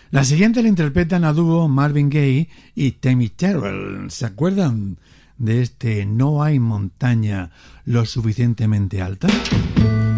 La siguiente la interpretan a dúo Marvin Gaye y Tammy Terrell. ¿Se acuerdan de este No hay montaña lo suficientemente alta?